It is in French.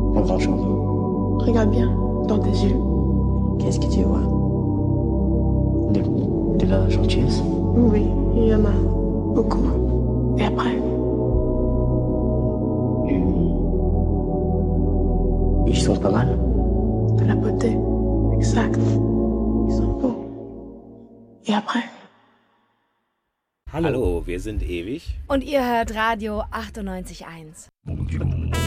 En grande chance. Regarde bien dans tes yeux. Qu'est-ce que tu vois? De la gentillesse. Oui, il y en a beaucoup. Et après? Ils sont pas mal. De la beauté. Exact. Ils sont beaux. Et après? Hallo, wir sind ewig. Und ihr hört Radio 98.1.